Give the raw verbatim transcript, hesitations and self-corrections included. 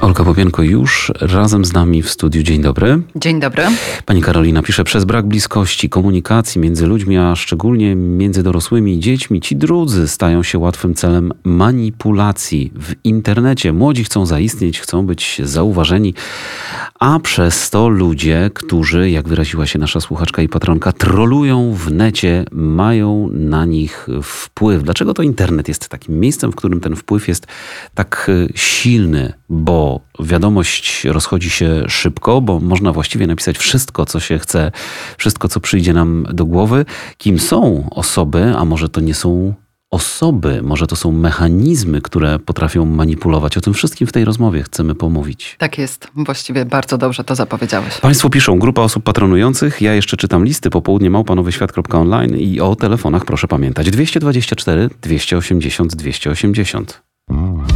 Olga Bobienko już razem z nami w studiu. Dzień dobry. Dzień dobry. Pani Karolina pisze, przez brak bliskości, komunikacji między ludźmi, a szczególnie między dorosłymi i dziećmi, ci drudzy stają się łatwym celem manipulacji w internecie. Młodzi chcą zaistnieć, chcą być zauważeni, a przez to ludzie, którzy, jak wyraziła się nasza słuchaczka i patronka, trolują w necie, mają na nich wpływ. Dlaczego to internet jest takim miejscem, w którym ten wpływ jest tak silny? Bo wiadomość rozchodzi się szybko, bo można właściwie napisać wszystko, co się chce, wszystko, co przyjdzie nam do głowy. Kim są osoby, a może to nie są osoby, może to są mechanizmy, które potrafią manipulować. O tym wszystkim w tej rozmowie chcemy pomówić. Tak jest. Właściwie bardzo dobrze to zapowiedziałeś. Państwo piszą, grupa osób patronujących. Ja jeszcze czytam listy. Popołudnie małpa nowy świat kropka online i o telefonach proszę pamiętać. dwieście dwadzieścia cztery dwieście osiemdziesiąt dwieście osiemdziesiąt.